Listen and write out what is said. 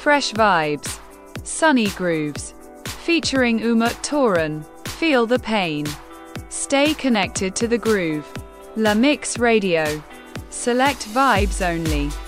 Fresh vibes. Sunny grooves. Featuring Umut Toran. Feel the pain. Stay connected to the groove. La Mix Radio. Select vibes only.